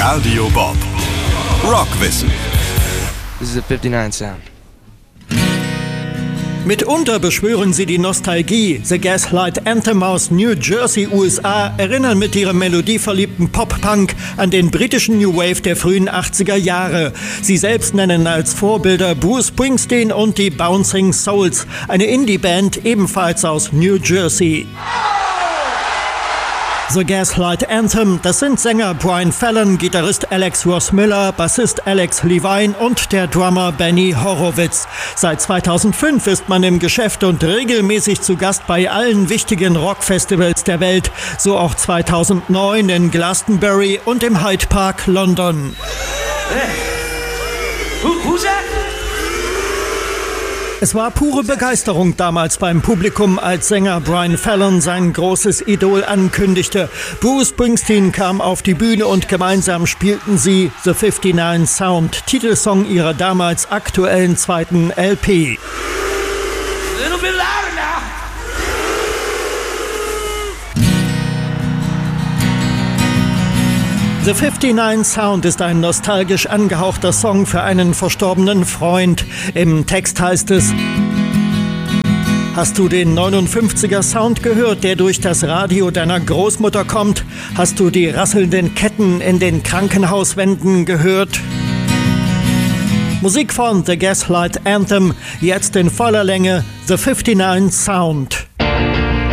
Radio Bob. Rockwissen. This is a 59 sound. Mitunter beschwören sie die Nostalgie. The Gaslight Anthem aus New Jersey, USA, erinnern mit ihrem melodieverliebten Pop-Punk an den britischen New Wave der frühen 80er Jahre. Sie selbst nennen als Vorbilder Bruce Springsteen und die Bouncing Souls, eine Indie-Band ebenfalls aus New Jersey. The Gaslight Anthem, das sind Sänger Brian Fallon, Gitarrist Alex Ross Miller, Bassist Alex Levine und der Drummer Benny Horowitz. Seit 2005 ist man im Geschäft und regelmäßig zu Gast bei allen wichtigen Rockfestivals der Welt, so auch 2009 in Glastonbury und im Hyde Park, London. Who's that? Es war pure Begeisterung damals beim Publikum, als Sänger Brian Fallon sein großes Idol ankündigte. Bruce Springsteen kam auf die Bühne und gemeinsam spielten sie The 59 Sound, Titelsong ihrer damals aktuellen zweiten LP. A little bit louder now. The 59 Sound ist ein nostalgisch angehauchter Song für einen verstorbenen Freund. Im Text heißt es: Hast du den 59er Sound gehört, der durch das Radio deiner Großmutter kommt? Hast du die rasselnden Ketten in den Krankenhauswänden gehört? Musik von The Gaslight Anthem, jetzt in voller Länge The 59 Sound.